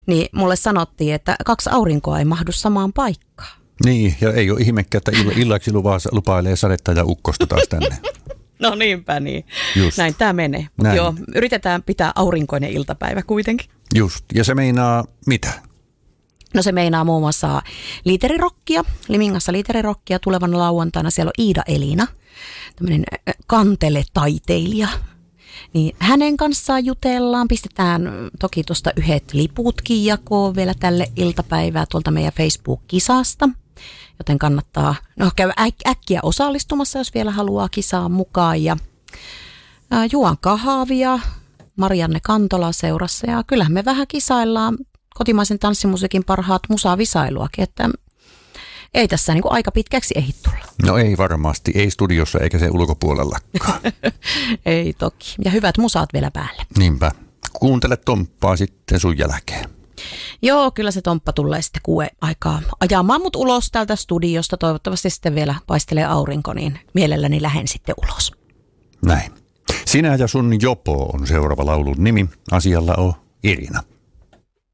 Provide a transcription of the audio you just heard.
Niin mulle sanottiin, että 2 aurinkoa ei mahdu samaan paikkaan. Niin, ja ei ole ihmekään, että illaksi lupailee sadetta ja ukkosta taas tänne. No niinpä niin. Just. Näin tämä menee. Mutta joo, yritetään pitää aurinkoinen iltapäivä kuitenkin. Just, ja se meinaa mitä? No se meinaa muun muassa liiterirokkia, Limingassa liiterirokkia tulevana lauantaina. Siellä on Iida Elina, tämmöinen kanteletaiteilija. Niin hänen kanssaan jutellaan, pistetään toki tuosta yhdet liputkin jakoon vielä tälle iltapäivää tuolta meidän Facebook-kisasta. Joten kannattaa käydä äkkiä osallistumassa, jos vielä haluaa kisaan mukaan. Ja juon kahvia Marianne Kantola seurassa ja kyllähän me vähän kisaillaan kotimaisen tanssimusiikin parhaat musavisailuakin, että ei tässä niin kuin aika pitkäksi ehdi tulla. No ei varmasti, ei studiossa eikä se ulkopuolellakaan. Ei toki. Ja hyvät musaat vielä päälle. Niinpä. Kuuntele Tomppaa sitten sun jälkeen. Joo, kyllä se Tomppa tulee sitten 6 aikaa ajamaan mut ulos täältä studiosta. Toivottavasti sitten vielä paistelee aurinko, niin mielelläni lähden sitten ulos. Näin. Sinä ja sun Jopo on seuraava laulun nimi. Asialla on Irina.